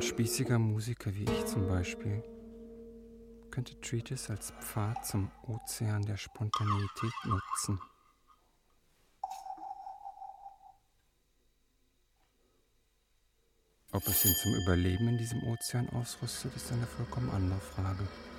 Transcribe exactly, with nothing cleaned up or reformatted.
Ein spießiger Musiker wie ich zum Beispiel könnte Treatise als Pfad zum Ozean der Spontaneität nutzen. Ob es ihn zum Überleben in diesem Ozean ausrüstet, ist eine vollkommen andere Frage.